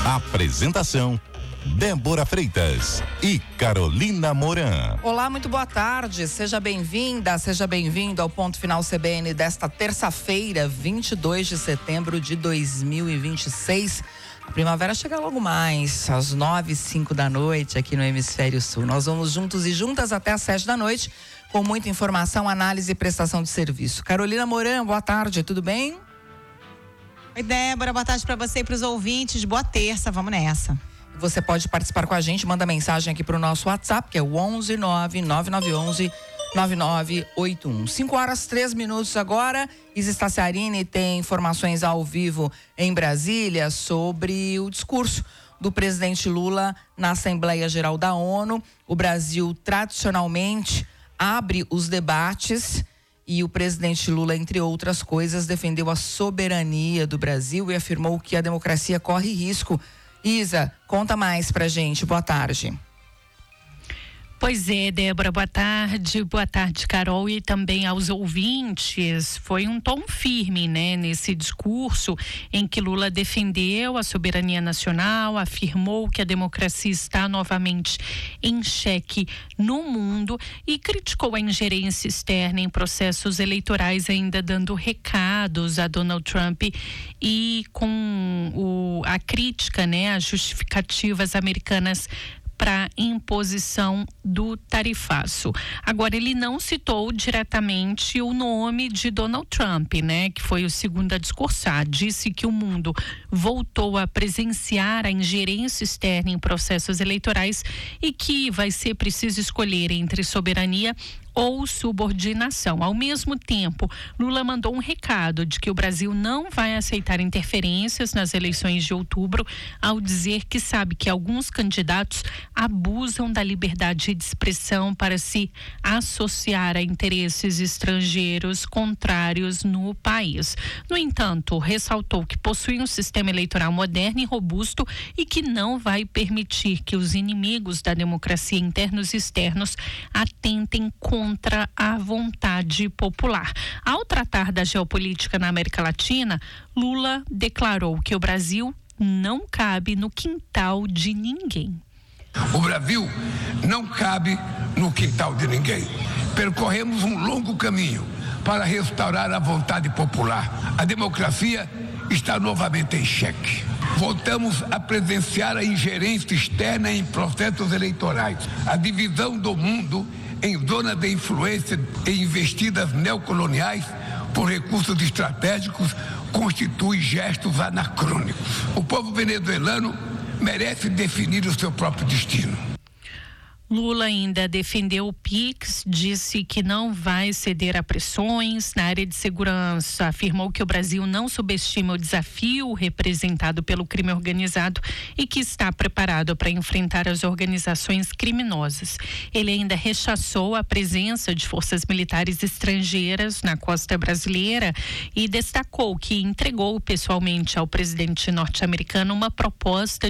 Apresentação: Débora Freitas e Carolina Moran. Olá, muito boa tarde. Seja bem-vinda, seja bem-vindo ao Ponto Final CBN desta terça-feira, 22 de setembro de 2026. A primavera chega logo mais, às 9h05 da noite, aqui no Hemisfério Sul. Nós vamos juntos e juntas até às 7 da noite, com muita informação, análise e prestação de serviço. Carolina Moran, boa tarde, tudo bem? Oi, Débora, boa tarde para você e para os ouvintes. Boa terça, vamos nessa. Você pode participar com a gente, manda mensagem aqui para o nosso WhatsApp, que é o 11999119981. 5h03 agora. Isa Staciarini tem informações ao vivo em Brasília sobre o discurso do presidente Lula na Assembleia Geral da ONU. O Brasil tradicionalmente abre os debates e o presidente Lula, entre outras coisas, defendeu a soberania do Brasil e afirmou que a democracia corre risco. Isa, conta mais pra gente. Boa tarde. Pois é, Débora, boa tarde, Carol, e também aos ouvintes. Foi um tom firme, né, nesse discurso em que Lula defendeu a soberania nacional, afirmou que a democracia está novamente em xeque no mundo e criticou a ingerência externa em processos eleitorais, ainda dando recados a Donald Trump e com a crítica, né, às justificativas americanas para imposição do tarifaço. Agora, ele não citou diretamente o nome de Donald Trump, né, que foi o segundo a discursar. Disse que o mundo voltou a presenciar a ingerência externa em processos eleitorais e que vai ser preciso escolher entre soberania ou subordinação. Ao mesmo tempo, Lula mandou um recado de que o Brasil não vai aceitar interferências nas eleições de outubro, ao dizer que sabe que alguns candidatos abusam da liberdade de expressão para se associar a interesses estrangeiros contrários no país. No entanto, ressaltou que possui um sistema eleitoral moderno e robusto e que não vai permitir que os inimigos da democracia internos e externos atentem contra a vontade popular. Ao tratar da geopolítica na América Latina, Lula declarou que o Brasil não cabe no quintal de ninguém. O Brasil não cabe no quintal de ninguém. Percorremos um longo caminho para restaurar a vontade popular. A democracia está novamente em xeque. Voltamos a presenciar a ingerência externa em processos eleitorais, a divisão do mundo em zona de influência e investidas neocoloniais por recursos estratégicos constitui gestos anacrônicos. O povo venezuelano merece definir o seu próprio destino. Lula ainda defendeu o PIX, disse que não vai ceder a pressões na área de segurança, afirmou que o Brasil não subestima o desafio representado pelo crime organizado e que está preparado para enfrentar as organizações criminosas. Ele ainda rechaçou a presença de forças militares estrangeiras na costa brasileira e destacou que entregou pessoalmente ao presidente norte-americano uma proposta